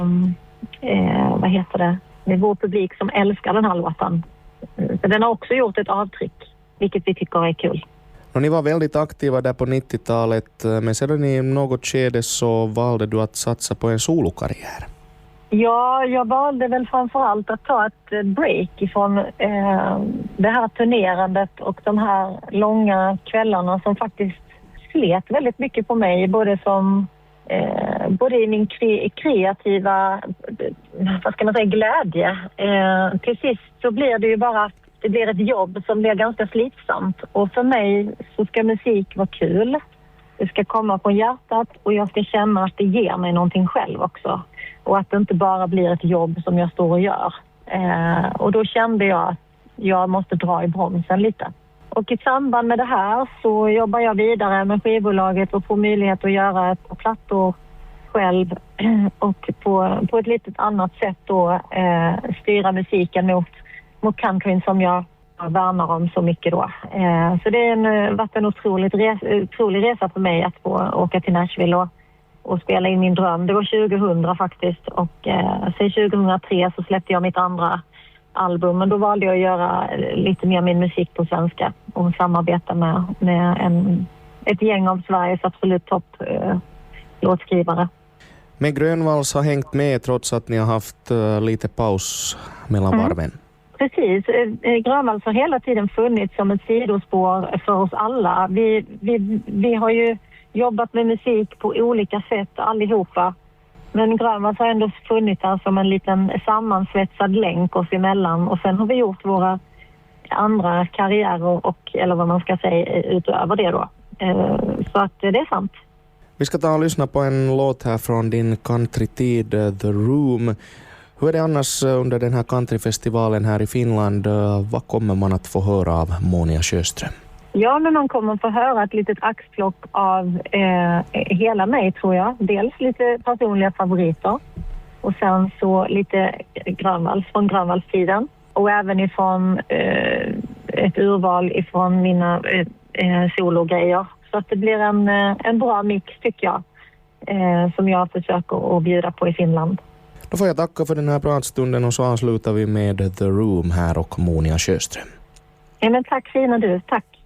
vad heter det? Det är vår publik som älskar den här låten. Så den har också gjort ett avtryck, vilket vi tycker är kul. Och ni var väldigt aktiva där på 90-talet, men sedan i något skede så valde du att satsa på en solokarriär. Ja, jag valde väl framförallt att ta ett break ifrån det här turnerandet och de här långa kvällarna som faktiskt slet väldigt mycket på mig, både i min kreativa, vad ska man säga, glädje. Till sist så blir det ju bara att det blir ett jobb som blir ganska slitsamt. Och för mig så ska musik vara kul. Det ska komma från hjärtat och jag ska känna att det ger mig någonting själv också. Och att det inte bara blir ett jobb som jag står och gör. Och då kände jag att jag måste dra i bromsen lite. Och i samband med det här så jobbar jag vidare med skivbolaget och får möjlighet att göra ett par plattor själv. Och på ett lite annat sätt då styra musiken mot countryn som jag värnar om så mycket då. Så det har varit en otrolig resa för mig att få åka till Nashville och spela in min dröm. Det var 2000 faktiskt och sen 2003 så släppte jag mitt andra album. Men då valde jag att göra lite mer min musik på svenska och samarbeta med ett gäng av Sveriges absolut topp låtskrivare. Men Grönvalls har hängt med trots att ni har haft lite paus mellan varven. Precis. Grönvalls har hela tiden funnits som ett sidospår för oss alla. Vi har ju jobbat med musik på olika sätt allihopa. Men Grönvalls har ändå funnits här som en liten sammansvetsad länk oss emellan. Och sen har vi gjort våra andra karriärer eller vad man ska säga utöver det då. Så att det är sant. Vi ska ta och lyssna på en låt här från din countrytid, The Room. Hur är det annars under den här countryfestivalen här i Finland? Vad kommer man att få höra av Monia Sjöström? Ja, men man kommer få höra ett litet axplock av hela mig tror jag. Dels lite personliga favoriter och sen så lite Grönvalls från Grönvallstiden. Och även ifrån ett urval ifrån mina sologrejer. Så att det blir en bra mix tycker jag som jag försöker att bjuda på i Finland. Då får jag tacka för den här pratstunden och så avslutar vi med The Room här och Monia Sjöström. Ja, men tack fina du, tack.